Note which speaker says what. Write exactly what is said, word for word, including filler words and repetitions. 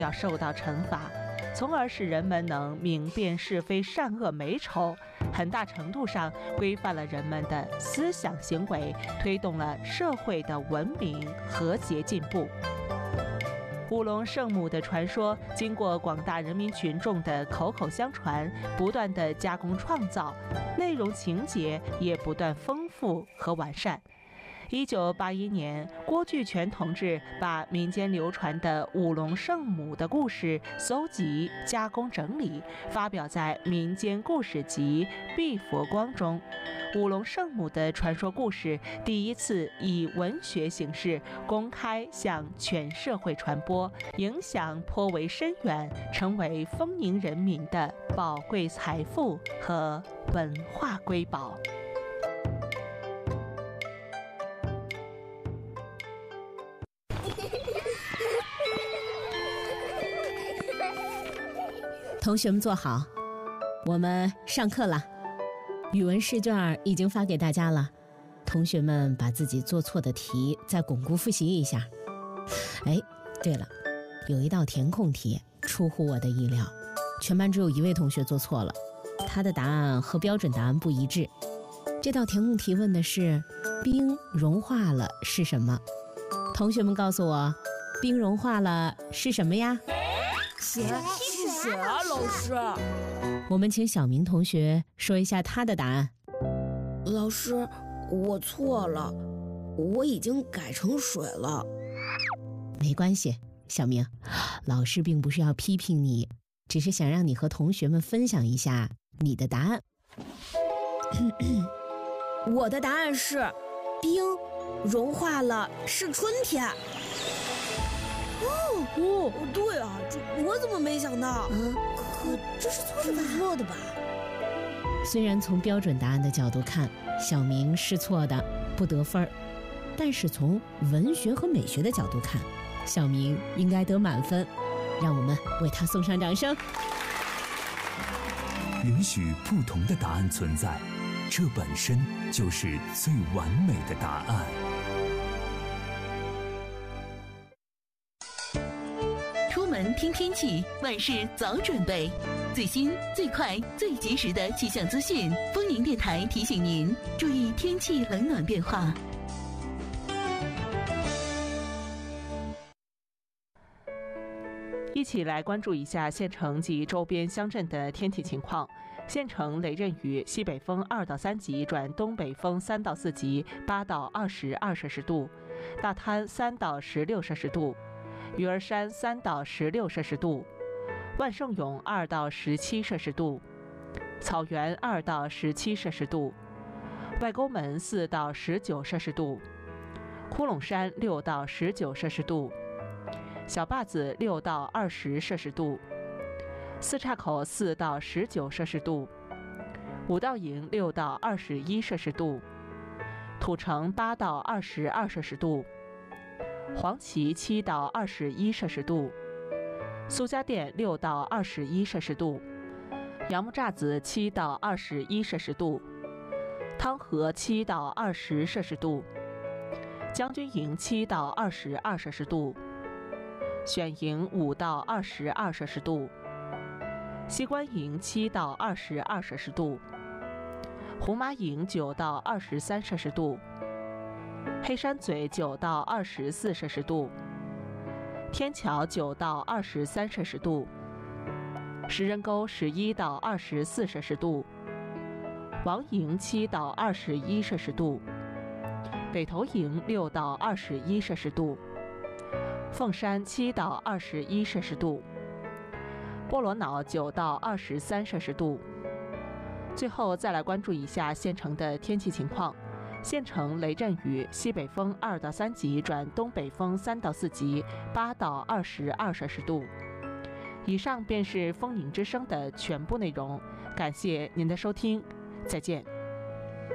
Speaker 1: 要受到惩罚，从而使人们能明辨是非善恶美丑，很大程度上规范了人们的思想行为，推动了社会的文明和谐进步。舞龙圣母的传说经过广大人民群众的口口相传，不断的加工创造，内容情节也不断丰富和完善。一九八一年，郭巨泉同志把民间流传的舞龙圣母的故事搜集、加工整理，发表在《民间故事集·碧佛光》中。舞龙圣母的传说故事第一次以文学形式公开向全社会传播，影响颇为深远，成为丰宁人民的宝贵财富和文化瑰宝。
Speaker 2: 同学们坐好，我们上课了。语文试卷已经发给大家了，同学们把自己做错的题再巩固复习一下。哎，对了，有一道填空题出乎我的意料，全班只有一位同学做错了，他的答案和标准答案不一致。这道填空题问的是冰融化了是什么？同学们告诉我，冰融化了是什么呀？
Speaker 3: 雪是雪啊，老师。
Speaker 2: 我们请小明同学说一下他的答案。
Speaker 3: 老师，我错了，我已经改成水了。
Speaker 2: 没关系，小明，老师并不是要批评你，只是想让你和同学们分享一下你的答案。
Speaker 3: 我的答案是冰融化了是春天。哦哦，对啊，这我怎么没想到？嗯，可这是错的吧？错的吧？
Speaker 2: 虽然从标准答案的角度看，小明是错的，不得分儿，但是从文学和美学的角度看，小明应该得满分。让我们为他送上掌声。
Speaker 4: 允许不同的答案存在，这本身就是最完美的答案。
Speaker 5: 出门听天气，万事早准备。最新、最快、最及时的气象资讯，丰宁电台提醒您注意天气冷暖变化。
Speaker 1: 一起来关注一下县城及周边乡镇的天气情况。县城雷阵雨，西北风二到三级转东北风三到四级，八到二十二摄氏度；大滩三到十六摄氏度；鱼儿山三到十六摄氏度；万盛涌二到十七摄氏度；草原二到十七摄氏度；外沟门四到十九摄氏度；窟窿山六到十九摄氏度；小坝子六到二十摄氏度；四岔口四到十九摄氏度；五道营六到二十一摄氏度；土城八到二十二摄氏度；黄岐七到二十一摄氏度；苏家店六到二十一摄氏度；杨木栅子七到二十一摄氏度；汤河七到二十摄氏度；将军营七到二十二摄氏度；选营五到二十二摄氏度；西关营七到二十二摄氏度；红麻营九到二十三摄氏度；黑山嘴九到二十四摄氏度；天桥九到二十三摄氏度；石人沟十一到二十四摄氏度；王营七到二十一摄氏度；北头营六到二十一摄氏度；凤山七到二十一摄氏度；波罗瑙九到二十三摄氏度。最后再来关注一下县城的天气情况。县城雷阵雨，西北风二到三级转东北风三到四级，八到二十二摄氏度。以上便是丰宁之声的全部内容，感谢您的收听，再见。